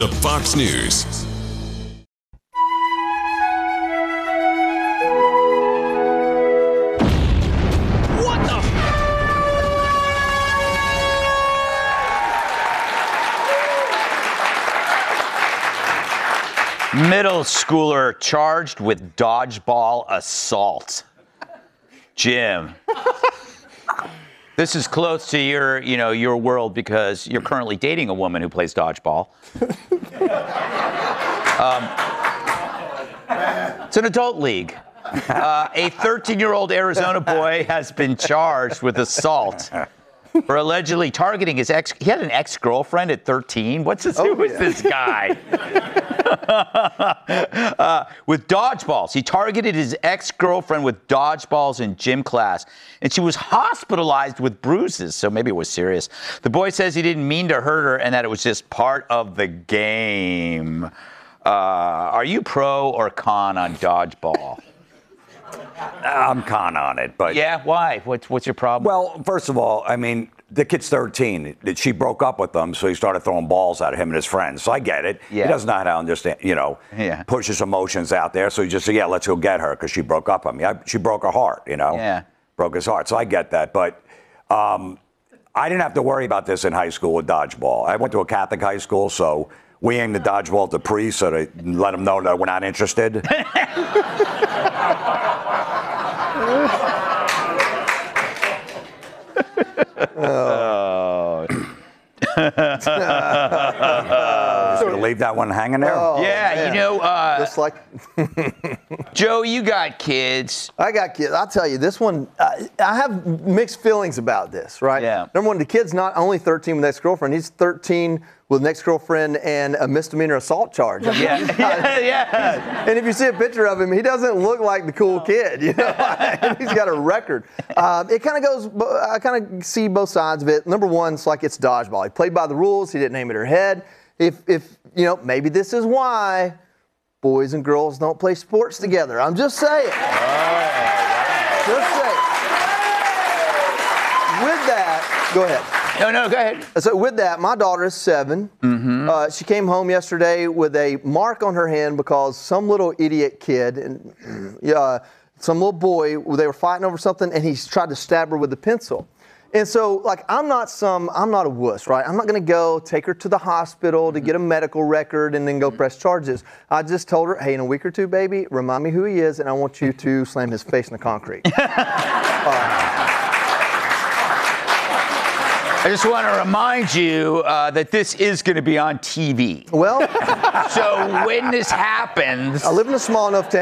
The Fox News. What the? Middle schooler charged with dodgeball assault. Jim, this is close to your world because you're currently dating a woman who plays dodgeball. It's an adult league. A 13-year-old Arizona boy has been charged with assault for allegedly targeting his ex. He had an ex-girlfriend at 13. Who is this guy? With dodgeballs. He targeted his ex-girlfriend with dodgeballs in gym class, and she was hospitalized with bruises, so maybe it was serious. The boy says he didn't mean to hurt her and that it was just part of the game. Are you pro or con on dodgeball? I'm con on it, but... Yeah, why? What's your problem? Well, first of all, I mean, the kid's 13. She broke up with him, so he started throwing balls at him and his friends. So I get it. Yeah. He doesn't know how to understand, push his emotions out there. So he just said, yeah, let's go get her because she broke up with me. She broke her heart, Yeah. Broke his heart. So I get that. But I didn't have to worry about this in high school with dodgeball. I went to a Catholic high school, so we aimed the dodgeball at the priest so they let them know that we're not interested. Oh. Just gonna leave that one hanging there. Yeah, Just like Joe, you got kids. I got kids. I'll tell you, this one, I have mixed feelings about this, right? Yeah. Number one, the kid's not only 13 with ex-girlfriend, he's 13 with an ex-girlfriend and a misdemeanor assault charge. Yeah. And if you see a picture of him, he doesn't look like the cool kid, He's got a record. It kind of goes, I kind of see both sides of it. Number one, it's like it's dodgeball. He played by the rules. He didn't aim at her head. If maybe this is why boys and girls don't play sports together. I'm just saying. Just saying. With that, go ahead. No, go ahead. So with that, my daughter is 7. Mm-hmm. She came home yesterday with a mark on her hand because some little idiot kid, some little boy, they were fighting over something, and he tried to stab her with a pencil. And so, I'm not a wuss, right? I'm not going to go take her to the hospital to get a medical record and then go press charges. I just told her, hey, in a week or two, baby, remind me who he is, and I want you to slam his face in the concrete. I just want to remind you that this is going to be on TV. Well, So when this happens... I live in a small enough town.